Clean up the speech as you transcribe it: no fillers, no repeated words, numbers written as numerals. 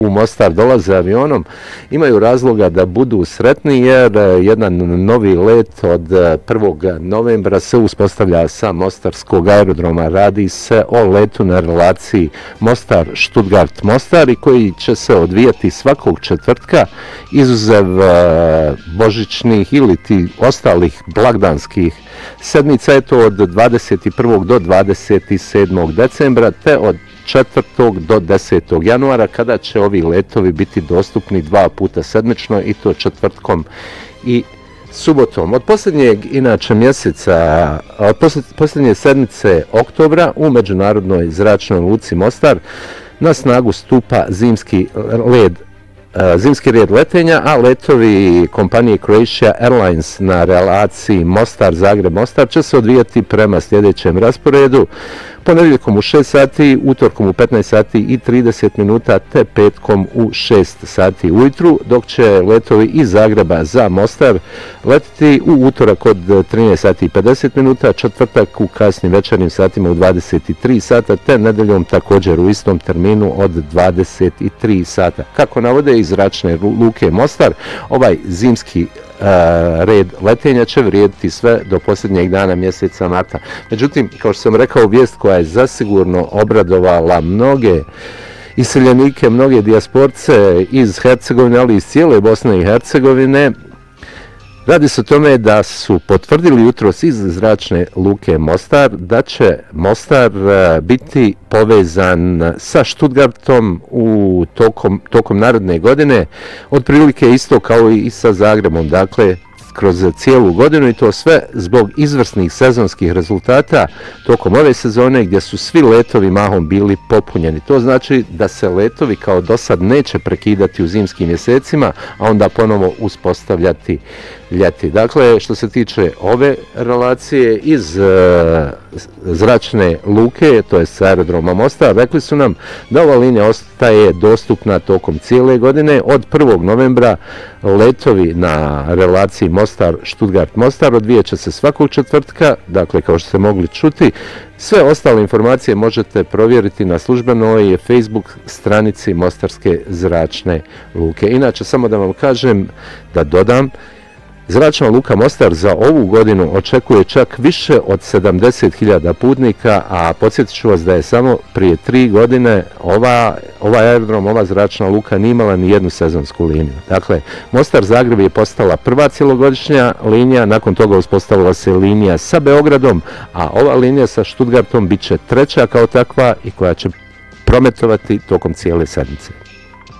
u Mostar dolaze avionom, imaju razloga da budu sretni jer jedan novi let od 1. novembra se uspostavlja sa Mostarskog aerodroma. Radi se o letu na relaciji Mostar-Stuttgart-Mostar i koji će se odvijati svakog četvrtka izuzev božićnih ili ti ostalih blagdanskih sedmica, je to od 21. do 27. decembra te od 4. do 10. januara kada će ovi letovi biti dostupni 2 puta sedmično i to četvrtkom i subotom. Od posljednjeg inače mjeseca, od posljednje sedmice oktobra u Međunarodnoj zračnoj luci Mostar na snagu stupa zimski red letenja, a letovi kompanije Croatia Airlines na relaciji Mostar-Zagreb-Mostar će se odvijati prema sljedećem rasporedu: ponedjeljkom u 6 sati, utorkom u 15 sati i 30 minuta te petkom u 6 sati ujutru, dok će letovi iz Zagreba za Mostar letiti u utorak od 13 sati i 50 minuta, četvrtak u kasnim večernjim satima u 23 sata te nedeljom također u istom terminu od 23 sata. Kako navode iz zračne luke Mostar, ovaj zimski red letenja će vrijediti sve do posljednjeg dana mjeseca marta. Međutim, kao što sam rekao, vijest koja je zasigurno obradovala mnoge iseljenike, mnoge dijasporce iz Hercegovine, ali iz cijele Bosne i Hercegovine, radi se o tome da su potvrdili jutros iz zračne luke Mostar da će Mostar biti povezan sa Stuttgartom tokom naredne godine, otprilike isto kao i sa Zagrebom, dakle kroz cijelu godinu, i to sve zbog izvrsnih sezonskih rezultata tokom ove sezone gdje su svi letovi mahom bili popunjeni. To znači da se letovi kao do sad neće prekidati u zimskim mjesecima, a onda ponovo uspostavljati ljeti. Dakle, što se tiče ove relacije iz zračne luke, to je s aerodroma Mostar, rekli su nam da ova linija ostaje dostupna tokom cijele godine. Od 1. novembra letovi na relaciji Mostar-Stuttgart-Mostar odvijat će se svakog četvrtka, dakle kao što ste mogli čuti. Sve ostale informacije možete provjeriti na službenoj Facebook stranici Mostarske zračne luke. Inače, samo da vam kažem, da dodam, zračna luka Mostar za ovu godinu očekuje čak više od 70.000 putnika, a podsjetit ću vas da je samo prije 3 godine ovaj aerodrom, ova zračna luka nije imala ni jednu sezonsku liniju. Dakle, Mostar-Zagreb je postala prva cjelogodišnja linija, nakon toga uspostavila se linija sa Beogradom, a ova linija sa Stuttgartom bit će treća kao takva i koja će prometovati tokom cijele sedmice.